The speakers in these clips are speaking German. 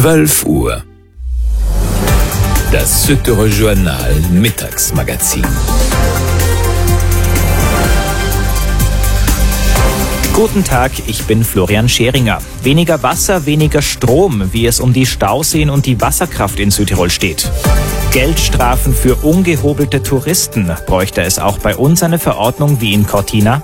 12 Uhr. Das Süddeutsche Journal Mittagsmagazin. Guten Tag, ich bin Florian Scheringer. Weniger Wasser, weniger Strom, wie es um die Stauseen und die Wasserkraft in Südtirol steht. Geldstrafen für ungehobelte Touristen. Bräuchte es auch bei uns eine Verordnung wie in Cortina?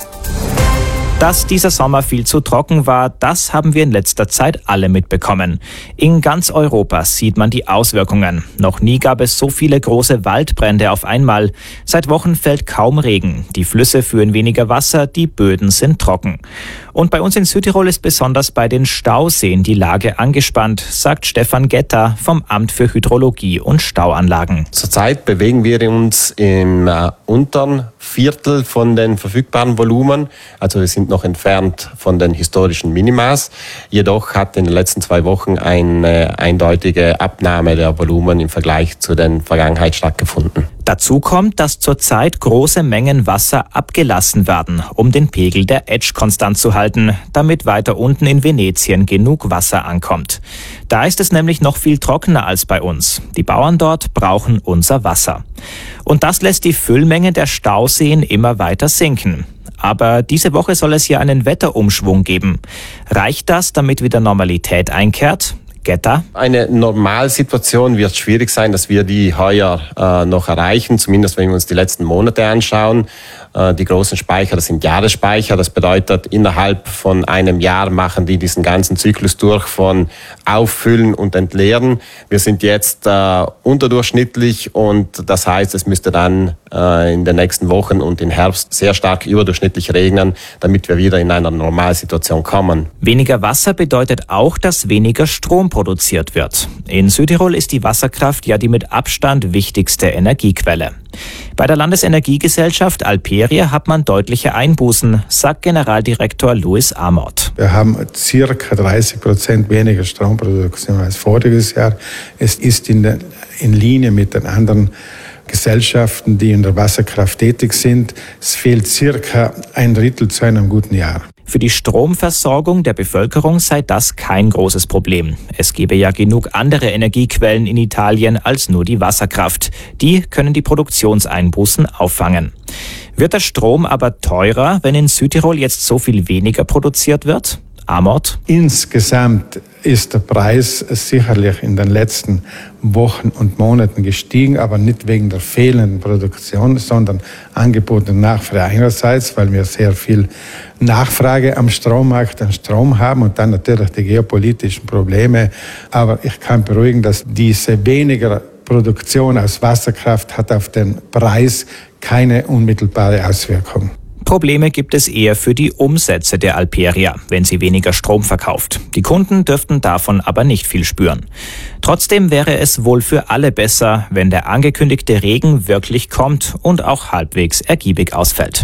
Dass dieser Sommer viel zu trocken war, das haben wir in letzter Zeit alle mitbekommen. In ganz Europa sieht man die Auswirkungen. Noch nie gab es so viele große Waldbrände auf einmal. Seit Wochen fällt kaum Regen. Die Flüsse führen weniger Wasser, die Böden sind trocken. Und bei uns in Südtirol ist besonders bei den Stauseen die Lage angespannt, sagt Stefan Getter vom Amt für Hydrologie und Stauanlagen. Zurzeit bewegen wir uns im unteren Viertel von den verfügbaren Volumen. Also wir sind noch entfernt von den historischen Minimas. Jedoch hat in den letzten 2 Wochen eine eindeutige Abnahme der Volumen im Vergleich zu den Vergangenheit stattgefunden. Dazu kommt, dass zurzeit große Mengen Wasser abgelassen werden, um den Pegel der Etsch konstant zu halten, damit weiter unten in Venetien genug Wasser ankommt. Da ist es nämlich noch viel trockener als bei uns. Die Bauern dort brauchen unser Wasser. Und das lässt die Füllmenge der Stauseen immer weiter sinken. Aber diese Woche soll es ja einen Wetterumschwung geben. Reicht das, damit wieder Normalität einkehrt? Getter? Eine Normalsituation wird schwierig sein, dass wir die heuer noch erreichen, zumindest wenn wir uns die letzten Monate anschauen. Die großen Speicher, das sind Jahresspeicher. Das bedeutet, innerhalb von einem Jahr machen die diesen ganzen Zyklus durch von Auffüllen und Entleeren. Wir sind jetzt unterdurchschnittlich und das heißt, es müsste dann in den nächsten Wochen und im Herbst sehr stark überdurchschnittlich regnen, damit wir wieder in eine Normalsituation kommen. Weniger Wasser bedeutet auch, dass weniger Strom produziert wird. In Südtirol ist die Wasserkraft ja die mit Abstand wichtigste Energiequelle. Bei der Landesenergiegesellschaft Alperia hat man deutliche Einbußen, sagt Generaldirektor Louis Amort. Wir haben circa 30% weniger Stromproduktion als voriges Jahr. Es ist in Linie mit den anderen Gesellschaften, die in der Wasserkraft tätig sind. Es fehlt circa 1/3 zu einem guten Jahr. Für die Stromversorgung der Bevölkerung sei das kein großes Problem. Es gebe ja genug andere Energiequellen in Italien als nur die Wasserkraft. Die können die Produktionseinbußen auffangen. Wird der Strom aber teurer, wenn in Südtirol jetzt so viel weniger produziert wird? Amort? Insgesamt ist der Preis sicherlich in den letzten Wochen und Monaten gestiegen, aber nicht wegen der fehlenden Produktion, sondern Angebot und Nachfrage einerseits, weil wir sehr viel Nachfrage am Strommarkt an Strom haben und dann natürlich die geopolitischen Probleme. Aber ich kann beruhigen, dass diese weniger Produktion aus Wasserkraft hat auf den Preis keine unmittelbare Auswirkung. Probleme gibt es eher für die Umsätze der Alperia, wenn sie weniger Strom verkauft. Die Kunden dürften davon aber nicht viel spüren. Trotzdem wäre es wohl für alle besser, wenn der angekündigte Regen wirklich kommt und auch halbwegs ergiebig ausfällt.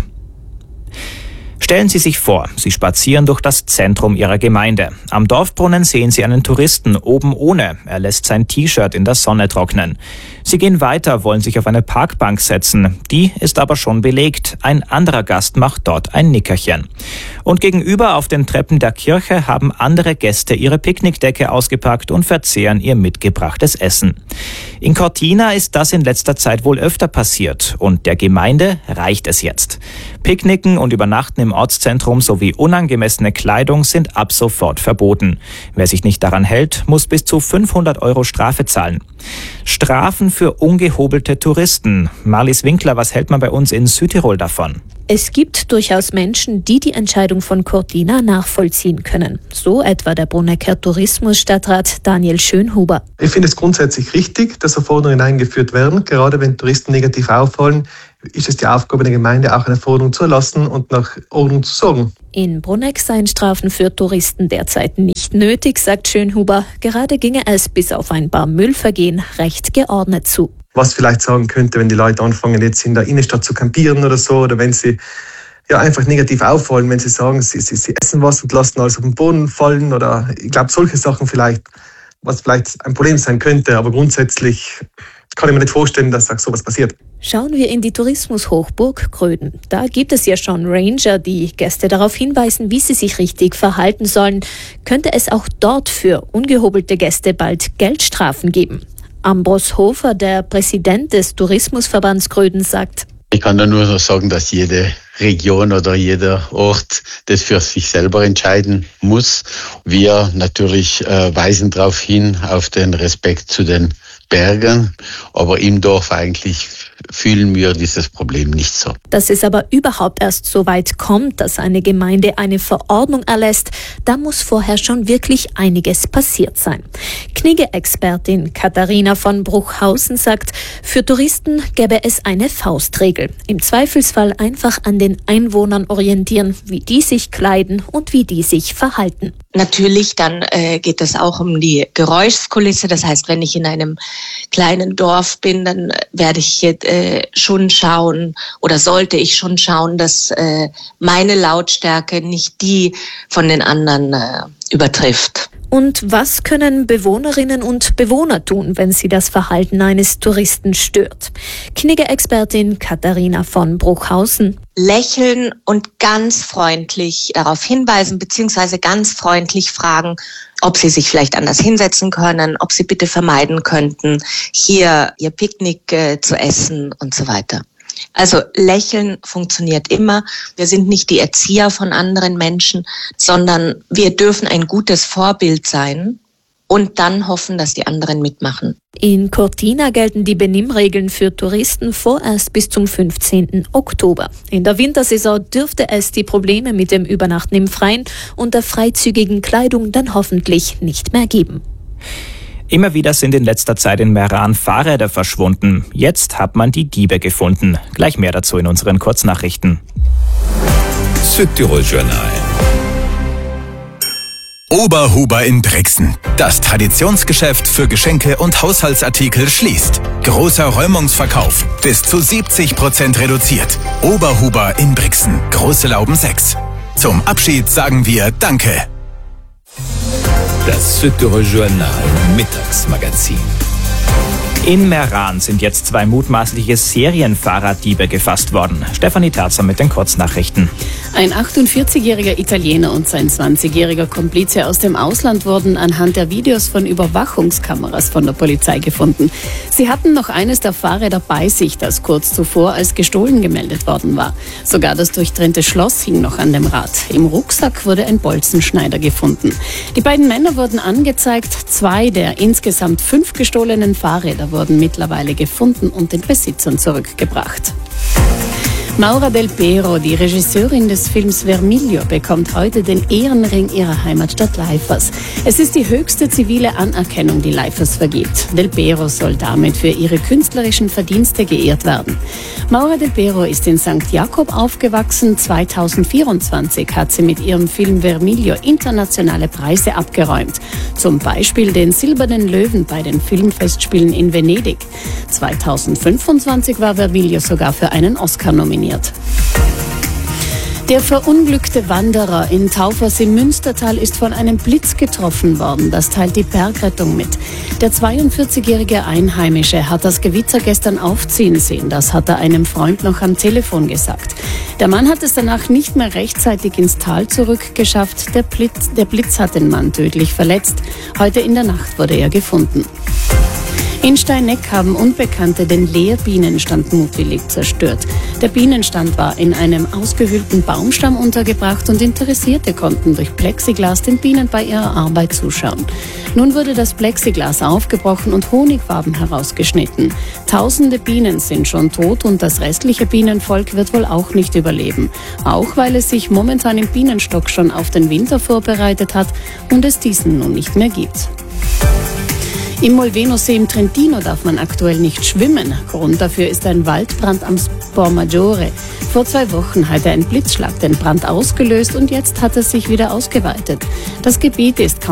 Stellen Sie sich vor, Sie spazieren durch das Zentrum Ihrer Gemeinde. Am Dorfbrunnen sehen Sie einen Touristen oben ohne. Er lässt sein T-Shirt in der Sonne trocknen. Sie gehen weiter, wollen sich auf eine Parkbank setzen. Die ist aber schon belegt. Ein anderer Gast macht dort ein Nickerchen. Und gegenüber auf den Treppen der Kirche haben andere Gäste ihre Picknickdecke ausgepackt und verzehren ihr mitgebrachtes Essen. In Cortina ist das in letzter Zeit wohl öfter passiert und der Gemeinde reicht es jetzt. Picknicken und Übernachten im Ortszentrum sowie unangemessene Kleidung sind ab sofort verboten. Wer sich nicht daran hält, muss bis zu 500 € Strafe zahlen. Strafen für ungehobelte Touristen. Marlies Winkler, was hält man bei uns in Südtirol davon? Es gibt durchaus Menschen, die die Entscheidung von Cortina nachvollziehen können. So etwa der Brunecker Tourismusstadtrat Daniel Schönhuber. Ich finde es grundsätzlich richtig, dass Verordnungen eingeführt werden. Gerade wenn Touristen negativ auffallen, ist es die Aufgabe der Gemeinde, auch eine Verordnung zu erlassen und nach Ordnung zu sorgen. In Bruneck seien Strafen für Touristen derzeit nicht nötig, sagt Schönhuber. Gerade ginge es bis auf ein paar Müllvergehen recht geordnet zu. Was vielleicht sagen könnte, wenn die Leute anfangen, jetzt in der Innenstadt zu campieren oder so, oder wenn sie einfach negativ auffallen, wenn sie sagen, sie essen was und lassen alles auf den Boden fallen, oder ich glaube, solche Sachen vielleicht, was vielleicht ein Problem sein könnte, aber grundsätzlich kann ich mir nicht vorstellen, dass da sowas passiert. Schauen wir in die Tourismushochburg Gröden. Da gibt es ja schon Ranger, die Gäste darauf hinweisen, wie sie sich richtig verhalten sollen. Könnte es auch dort für ungehobelte Gäste bald Geldstrafen geben? Ambros Hofer, der Präsident des Tourismusverbands Gröden, sagt: Ich kann da nur sagen, dass jede Region oder jeder Ort das für sich selber entscheiden muss. Wir natürlich weisen darauf hin, auf den Respekt zu den Bergen, aber im Dorf eigentlich fühlen wir dieses Problem nicht so. Dass es aber überhaupt erst so weit kommt, dass eine Gemeinde eine Verordnung erlässt, da muss vorher schon wirklich einiges passiert sein. Knigge-Expertin Katharina von Bruchhausen sagt, für Touristen gäbe es eine Faustregel. Im Zweifelsfall einfach an den Einwohnern orientieren, wie die sich kleiden und wie die sich verhalten. Natürlich, dann geht es auch um die Geräuschkulisse. Das heißt, wenn ich in einem kleinen Dorf bin, dann werde ich schon schauen oder sollte ich schon schauen, dass meine Lautstärke nicht die von den anderen übertrifft. Und was können Bewohnerinnen und Bewohner tun, wenn sie das Verhalten eines Touristen stört? Knigge-Expertin Katharina von Bruchhausen: Lächeln und ganz freundlich darauf hinweisen bzw. ganz freundlich fragen, ob sie sich vielleicht anders hinsetzen können, ob sie bitte vermeiden könnten, hier ihr Picknick zu essen und so weiter. Also Lächeln funktioniert immer. Wir sind nicht die Erzieher von anderen Menschen, sondern wir dürfen ein gutes Vorbild sein und dann hoffen, dass die anderen mitmachen. In Cortina gelten die Benimmregeln für Touristen vorerst bis zum 15. Oktober. In der Wintersaison dürfte es die Probleme mit dem Übernachten im Freien und der freizügigen Kleidung dann hoffentlich nicht mehr geben. Immer wieder sind in letzter Zeit in Meran Fahrräder verschwunden. Jetzt hat man die Diebe gefunden. Gleich mehr dazu in unseren Kurznachrichten. Südtirol Journal. Oberhuber in Brixen. Das Traditionsgeschäft für Geschenke und Haushaltsartikel schließt. Großer Räumungsverkauf. Bis zu 70% reduziert. Oberhuber in Brixen. Große Lauben 6. Zum Abschied sagen wir Danke. Das Südtirol Journal Mittagsmagazin. In Meran sind jetzt 2 mutmaßliche Serienfahrraddiebe gefasst worden. Stefanie Terzer mit den Kurznachrichten. Ein 48-jähriger Italiener und sein 20-jähriger Komplize aus dem Ausland wurden anhand der Videos von Überwachungskameras von der Polizei gefunden. Sie hatten noch eines der Fahrräder bei sich, das kurz zuvor als gestohlen gemeldet worden war. Sogar das durchtrennte Schloss hing noch an dem Rad. Im Rucksack wurde ein Bolzenschneider gefunden. Die beiden Männer wurden angezeigt. 2 der insgesamt 5 gestohlenen Fahrräder wurden mittlerweile gefunden und den Besitzern zurückgebracht. Maura Del Pero, die Regisseurin des Films Vermiglio, bekommt heute den Ehrenring ihrer Heimatstadt Leifers. Es ist die höchste zivile Anerkennung, die Leifers vergibt. Del Pero soll damit für ihre künstlerischen Verdienste geehrt werden. Maura Del Pero ist in St. Jakob aufgewachsen. 2024 hat sie mit ihrem Film Vermiglio internationale Preise abgeräumt. Zum Beispiel den Silbernen Löwen bei den Filmfestspielen in Venedig. 2025 war Vermiglio sogar für einen Oscar nominiert. Der verunglückte Wanderer in Taufers im Münstertal ist von einem Blitz getroffen worden. Das teilt die Bergrettung mit. Der 42-jährige Einheimische hat das Gewitter gestern aufziehen sehen. Das hat er einem Freund noch am Telefon gesagt. Der Mann hat es danach nicht mehr rechtzeitig ins Tal zurückgeschafft. Der Blitz hat den Mann tödlich verletzt. Heute in der Nacht wurde er gefunden. In Steineck haben Unbekannte den Lehrbienenstand mutwillig zerstört. Der Bienenstand war in einem ausgehöhlten Baumstamm untergebracht und Interessierte konnten durch Plexiglas den Bienen bei ihrer Arbeit zuschauen. Nun wurde das Plexiglas aufgebrochen und Honigwaben herausgeschnitten. Tausende Bienen sind schon tot und das restliche Bienenvolk wird wohl auch nicht überleben. Auch weil es sich momentan im Bienenstock schon auf den Winter vorbereitet hat und es diesen nun nicht mehr gibt. Im Molvenosee im Trentino darf man aktuell nicht schwimmen. Grund dafür ist ein Waldbrand am Spormaggiore. Vor 2 Wochen hatte ein Blitzschlag den Brand ausgelöst und jetzt hat es sich wieder ausgeweitet. Das Gebiet ist kaum